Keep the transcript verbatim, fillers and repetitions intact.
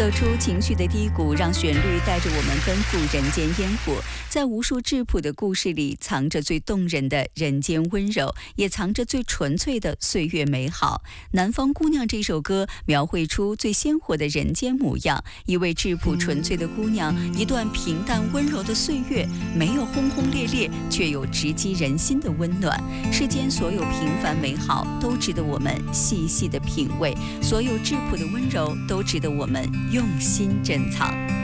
走出情绪的低谷，让旋律带着我们奔赴人间烟火。在无数质朴的故事里，藏着最动人的人间温柔，也藏着最纯粹的岁月美好。《南方姑娘》这首歌描绘出最鲜活的人间模样，一位质朴纯粹的姑娘，一段平淡温柔的岁月，没有轰轰烈烈，却有直击人心的温暖。世间所有平凡美好，都值得我们细细的品味；所有质朴的温柔，都值得我们用心珍藏。